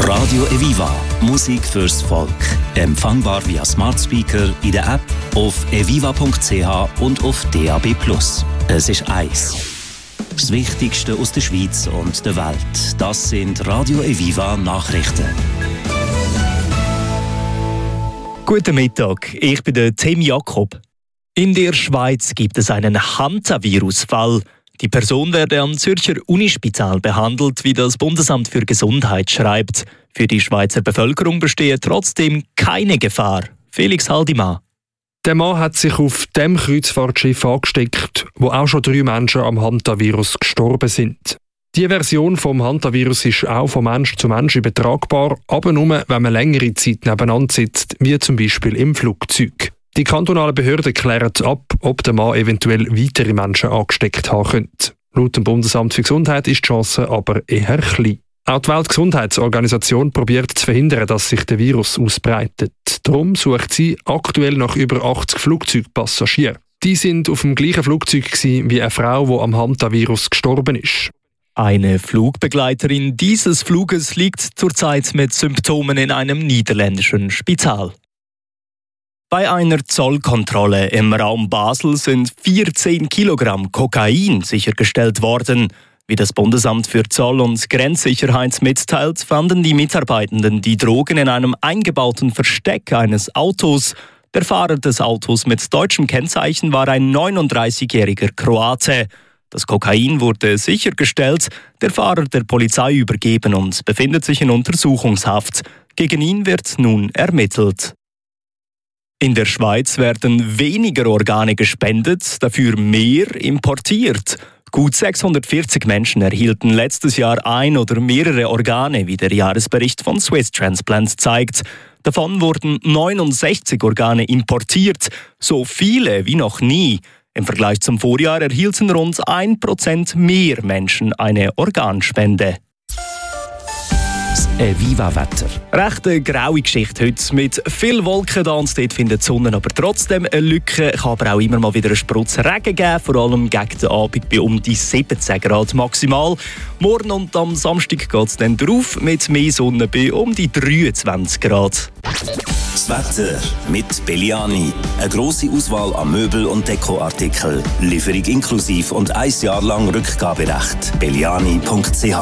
Radio Eviva. Musik fürs Volk. Empfangbar via Smart Speaker, in der App, auf eviva.ch und auf DAB+. Es ist eins. Das Wichtigste aus der Schweiz und der Welt. Das sind Radio Eviva Nachrichten. Guten Mittag, ich bin der Tim Jakob. In der Schweiz gibt es einen Hantavirus-Fall. Die Person werde am Zürcher Unispital behandelt, wie das Bundesamt für Gesundheit schreibt. Für die Schweizer Bevölkerung bestehe trotzdem keine Gefahr. Felix Haldimann. Der Mann hat sich auf dem Kreuzfahrtschiff angesteckt, wo auch schon 3 Menschen am Hantavirus gestorben sind. Die Version vom Hantavirus ist auch von Mensch zu Mensch übertragbar, aber nur, wenn man längere Zeit nebeneinander sitzt, wie zum Beispiel im Flugzeug. Die kantonalen Behörden klären ab, ob der Mann eventuell weitere Menschen angesteckt haben könnte. Laut dem Bundesamt für Gesundheit ist die Chance aber eher klein. Auch die Weltgesundheitsorganisation probiert zu verhindern, dass sich der Virus ausbreitet. Darum sucht sie aktuell nach über 80 Flugzeugpassagieren. Die sind auf dem gleichen Flugzeug wie eine Frau, die am Hantavirus gestorben ist. Eine Flugbegleiterin dieses Fluges liegt zurzeit mit Symptomen in einem niederländischen Spital. Bei einer Zollkontrolle im Raum Basel sind 14 Kilogramm Kokain sichergestellt worden. Wie das Bundesamt für Zoll- und Grenzsicherheit mitteilt, fanden die Mitarbeitenden die Drogen in einem eingebauten Versteck eines Autos. Der Fahrer des Autos mit deutschem Kennzeichen war ein 39-jähriger Kroate. Das Kokain wurde sichergestellt, der Fahrer der Polizei übergeben und befindet sich in Untersuchungshaft. Gegen ihn wird nun ermittelt. In der Schweiz werden weniger Organe gespendet, dafür mehr importiert. Gut 640 Menschen erhielten letztes Jahr ein oder mehrere Organe, wie der Jahresbericht von Swiss Transplant zeigt. Davon wurden 69 Organe importiert, so viele wie noch nie. Im Vergleich zum Vorjahr erhielten rund 1% mehr Menschen eine Organspende. Das Eviva-Wetter. Recht eine graue Geschichte heute mit viel Wolken da und dort findet die Sonne aber trotzdem eine Lücke. Es kann aber auch immer mal wieder einen Sprutz Regen geben, vor allem gegen den Abend bei um die 17 Grad maximal. Morgen und am Samstag geht es dann drauf mit mehr Sonne bei um die 23 Grad. Das Wetter mit Belliani. Eine grosse Auswahl an Möbel- und Dekoartikeln. Lieferung inklusive und 1 Jahr lang Rückgaberecht. Belliani.ch